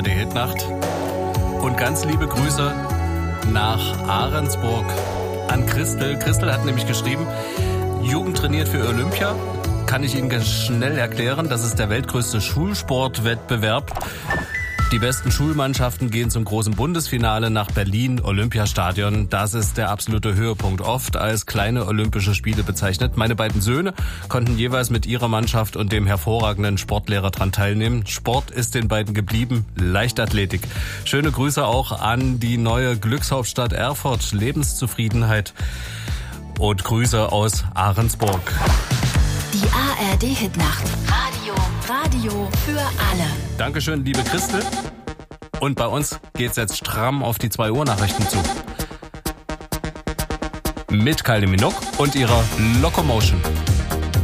Die Hitnacht. Und ganz liebe Grüße nach Ahrensburg an Christel. Christel hat nämlich geschrieben, Jugend trainiert für Olympia. Kann ich Ihnen ganz schnell erklären, das ist der weltgrößte Schulsportwettbewerb. Die besten Schulmannschaften gehen zum großen Bundesfinale nach Berlin, Olympiastadion. Das ist der absolute Höhepunkt, oft als kleine Olympische Spiele bezeichnet. Meine beiden Söhne konnten jeweils mit ihrer Mannschaft und dem hervorragenden Sportlehrer dran teilnehmen. Sport ist den beiden geblieben, Leichtathletik. Schöne Grüße auch an die neue Glückshauptstadt Erfurt, Lebenszufriedenheit und Grüße aus Ahrensburg. Die ARD-Hitnacht. Radio für alle. Dankeschön, liebe Christel. Und bei uns geht's jetzt stramm auf die 2 Uhr Nachrichten zu. Mit Kylie Minogue und ihrer Locomotion.